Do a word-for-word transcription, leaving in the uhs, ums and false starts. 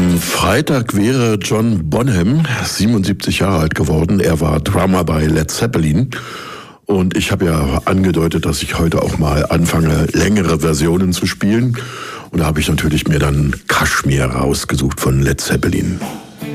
Am Freitag wäre John Bonham siebenundsiebzig Jahre alt geworden. Er war Drummer bei Led Zeppelin. Und ich habe ja angedeutet, dass ich heute auch mal anfange, längere Versionen zu spielen. Und da habe ich natürlich mir dann Kashmir rausgesucht von Led Zeppelin.